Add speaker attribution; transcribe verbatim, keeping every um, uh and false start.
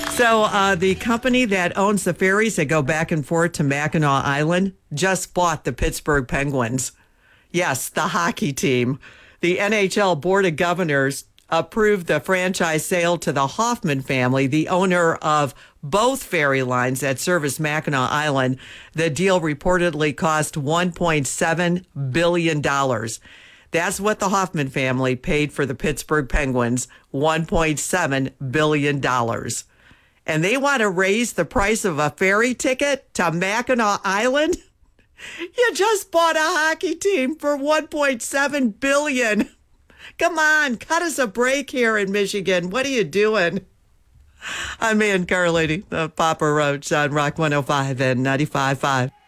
Speaker 1: So uh, the company that owns the ferries that go back and forth to Mackinac Island just bought the Pittsburgh Penguins. Yes, the hockey team. The N H L Board of Governors approved the franchise sale to the Hoffman family, the owner of both ferry lines that service Mackinac Island. The deal reportedly cost one point seven billion dollars. That's what the Hoffman family paid for the Pittsburgh Penguins, one point seven billion dollars. And they want to raise the price of a ferry ticket to Mackinac Island? You just bought a hockey team for one point seven billion dollars. Come on, cut us a break here in Michigan. What are you doing? I'm Ann Carlady, the Papa Roach on Rock one oh five and ninety-five point five.